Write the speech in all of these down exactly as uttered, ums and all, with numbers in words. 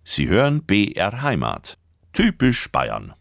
Sie hören B R Heimat. Typisch Bayern.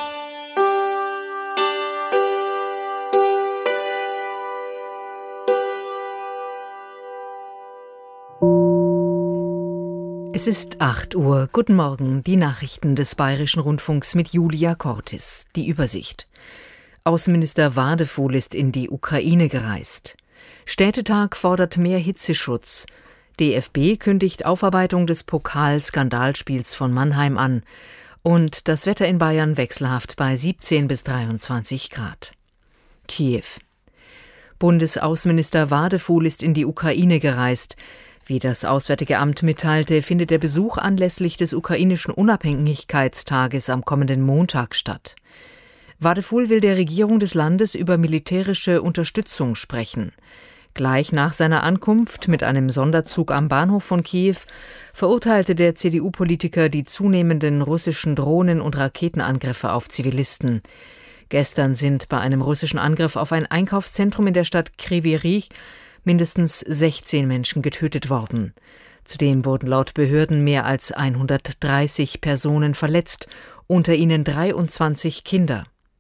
Es ist acht Uhr. Guten Morgen. Die Nachrichten des Bayerischen Rundfunks mit Julia Cortis. Die Übersicht. Außenminister Wadefuhl ist in die Ukraine gereist. Städtetag fordert mehr Hitzeschutz. D F B kündigt Aufarbeitung des Pokal-Skandalspiels von Mannheim an. Und das Wetter in Bayern wechselhaft bei siebzehn bis dreiundzwanzig Grad. Kiew. Bundesaußenminister Wadefuhl ist in die Ukraine gereist. Wie das Auswärtige Amt mitteilte, findet der Besuch anlässlich des ukrainischen Unabhängigkeitstages am kommenden Montag statt. Wadefuhl will der Regierung des Landes über militärische Unterstützung sprechen. Gleich nach seiner Ankunft mit einem Sonderzug am Bahnhof von Kiew verurteilte der C D U-Politiker die zunehmenden russischen Drohnen- und Raketenangriffe auf Zivilisten. Gestern sind bei einem russischen Angriff auf ein Einkaufszentrum in der Stadt Kryvyi Rih mindestens sechzehn Menschen getötet worden. Zudem wurden laut Behörden mehr als hundertdreißig Personen verletzt, unter ihnen dreiundzwanzig Kinder.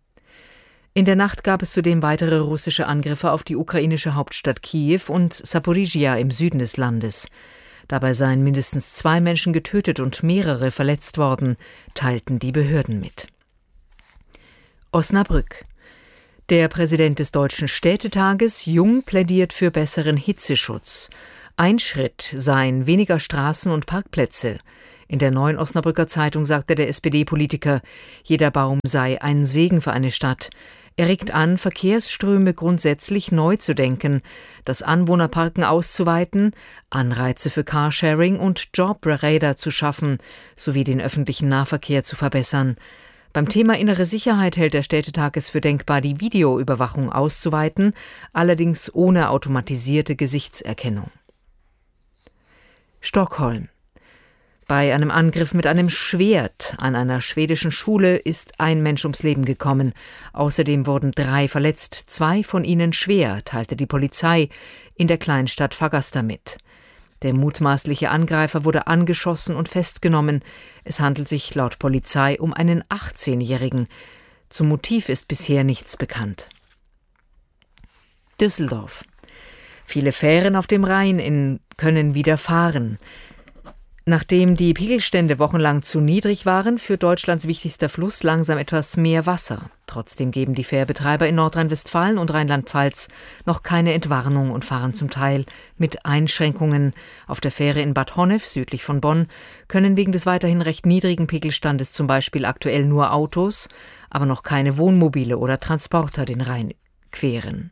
In der Nacht gab es zudem weitere russische Angriffe auf die ukrainische Hauptstadt Kiew und Saporischschja im Süden des Landes. Dabei seien mindestens zwei Menschen getötet und mehrere verletzt worden, teilten die Behörden mit. Osnabrück. Der Präsident des Deutschen Städtetages, Jung, plädiert für besseren Hitzeschutz. Ein Schritt seien weniger Straßen und Parkplätze. In der Neuen Osnabrücker Zeitung sagte der S P D-Politiker, jeder Baum sei ein Segen für eine Stadt. Er regt an, Verkehrsströme grundsätzlich neu zu denken, das Anwohnerparken auszuweiten, Anreize für Carsharing und Jobräder zu schaffen, sowie den öffentlichen Nahverkehr zu verbessern. Beim Thema innere Sicherheit hält der Städtetag es für denkbar, die Videoüberwachung auszuweiten, allerdings ohne automatisierte Gesichtserkennung. Stockholm. Bei einem Angriff mit einem Schwert an einer schwedischen Schule ist ein Mensch ums Leben gekommen. Außerdem wurden drei verletzt, zwei von ihnen schwer, teilte die Polizei in der Kleinstadt Fagersta mit. Der mutmaßliche Angreifer wurde angeschossen und festgenommen. Es handelt sich laut Polizei um einen achtzehnjährigen. Zum Motiv ist bisher nichts bekannt. Düsseldorf. Viele Fähren auf dem Rhein in, können wieder fahren. Nachdem die Pegelstände wochenlang zu niedrig waren, führt Deutschlands wichtigster Fluss langsam etwas mehr Wasser. Trotzdem geben die Fährbetreiber in Nordrhein-Westfalen und Rheinland-Pfalz noch keine Entwarnung und fahren zum Teil mit Einschränkungen. Auf der Fähre in Bad Honnef, südlich von Bonn, können wegen des weiterhin recht niedrigen Pegelstandes zum Beispiel aktuell nur Autos, aber noch keine Wohnmobile oder Transporter den Rhein queren.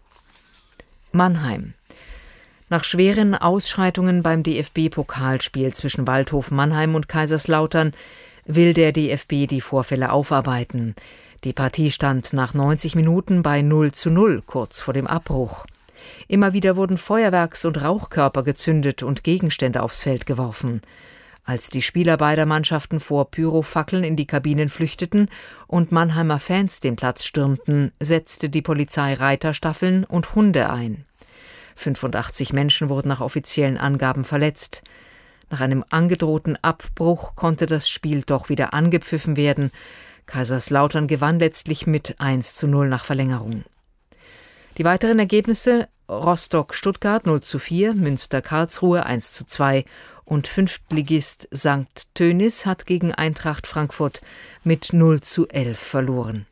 Mannheim. Nach schweren Ausschreitungen beim D F B-Pokalspiel zwischen Waldhof Mannheim und Kaiserslautern will der D F B die Vorfälle aufarbeiten. Die Partie stand nach neunzig Minuten bei null zu null, kurz vor dem Abbruch. Immer wieder wurden Feuerwerks- und Rauchkörper gezündet und Gegenstände aufs Feld geworfen. Als die Spieler beider Mannschaften vor Pyrofackeln in die Kabinen flüchteten und Mannheimer Fans den Platz stürmten, setzte die Polizei Reiterstaffeln und Hunde ein. fünfundachtzig Menschen wurden nach offiziellen Angaben verletzt. Nach einem angedrohten Abbruch konnte das Spiel doch wieder angepfiffen werden. Kaiserslautern gewann letztlich mit eins zu null nach Verlängerung. Die weiteren Ergebnisse: Rostock-Stuttgart null zu vier, Münster-Karlsruhe eins zu zwei und Fünftligist Sankt Tönis hat gegen Eintracht Frankfurt mit null zu elf verloren.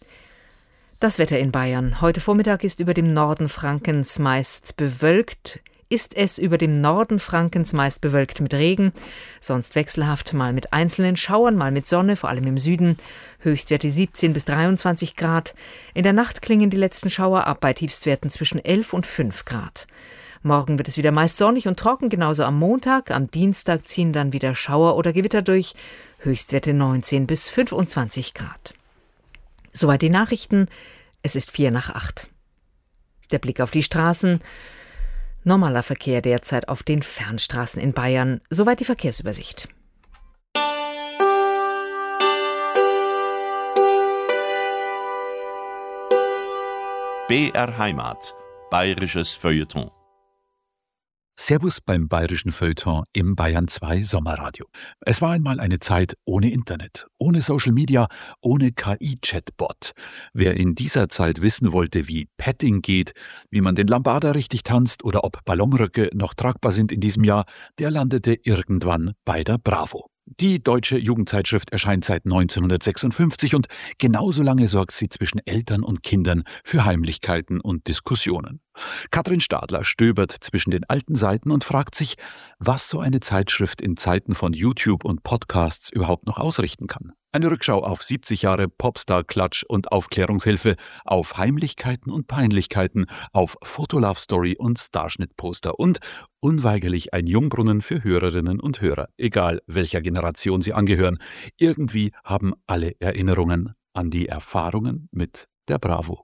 Das Wetter in Bayern. Heute Vormittag ist über dem Norden Frankens meist bewölkt. Ist es über dem Norden Frankens meist bewölkt mit Regen, sonst wechselhaft mal mit einzelnen Schauern, mal mit Sonne, vor allem im Süden. Höchstwerte siebzehn bis dreiundzwanzig Grad. In der Nacht klingen die letzten Schauer ab bei Tiefstwerten zwischen elf und fünf Grad. Morgen wird es wieder meist sonnig und trocken, genauso am Montag. Am Dienstag ziehen dann wieder Schauer oder Gewitter durch. Höchstwerte neunzehn bis fünfundzwanzig Grad. Soweit die Nachrichten. Es ist vier nach acht. Der Blick auf die Straßen. Normaler Verkehr derzeit auf den Fernstraßen in Bayern. Soweit die Verkehrsübersicht. B R Heimat. Bayerisches Feuilleton. Servus beim bayerischen Feuilleton im Bayern zwei Sommerradio. Es war einmal eine Zeit ohne Internet, ohne Social Media, ohne K I-Chatbot. Wer in dieser Zeit wissen wollte, wie Petting geht, wie man den Lambada richtig tanzt oder ob Ballonröcke noch tragbar sind in diesem Jahr, der landete irgendwann bei der Bravo. Die deutsche Jugendzeitschrift erscheint seit neunzehnhundertsechsundfünfzig und genauso lange sorgt sie zwischen Eltern und Kindern für Heimlichkeiten und Diskussionen. Katrin Stadler stöbert zwischen den alten Seiten und fragt sich, was so eine Zeitschrift in Zeiten von YouTube und Podcasts überhaupt noch ausrichten kann. Eine Rückschau auf siebzig Jahre Popstar-Klatsch und Aufklärungshilfe, auf Heimlichkeiten und Peinlichkeiten, auf Fotolove-Story und Starschnittposter und unweigerlich ein Jungbrunnen für Hörerinnen und Hörer, egal welcher Generation sie angehören. Irgendwie haben alle Erinnerungen an die Erfahrungen mit der Bravo.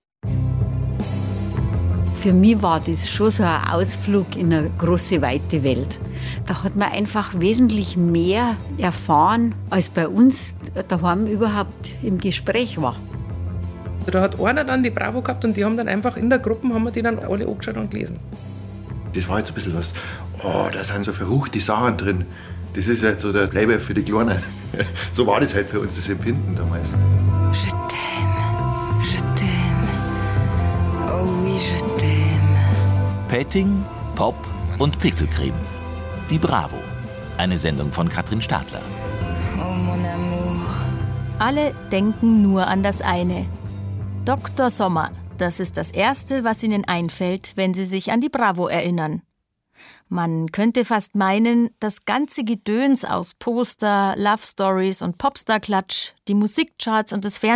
Für mich war das schon so ein Ausflug in eine große, weite Welt. Da hat man einfach wesentlich mehr erfahren, als bei uns daheim überhaupt im Gespräch war. Da hat einer dann die Bravo gehabt und die haben dann einfach in der Gruppe, haben wir die dann alle angeschaut und gelesen. Das war jetzt ein bisschen was, oh, da sind so verruchte Sachen drin. Das ist halt so der Playboy für die Kleinen. So war das halt für uns, das Empfinden damals. Je t'aime, je t'aime, oh oui, je t'aime. Petting, Pop und Pickelcreme. Die Bravo. Eine Sendung von Katrin Stadler. Oh mon amour. Alle denken nur an das eine. Doktor Sommer, das ist das Erste, was ihnen einfällt, wenn sie sich an die Bravo erinnern. Man könnte fast meinen, das ganze Gedöns aus Poster, Love Stories und Popstar-Klatsch, die Musikcharts und das Fernsehen